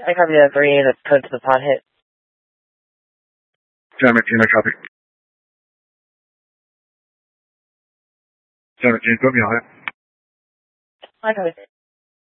I copy that 3, that's code to the pod hit. Jammer team, I copy. 17, put me on it. I copy.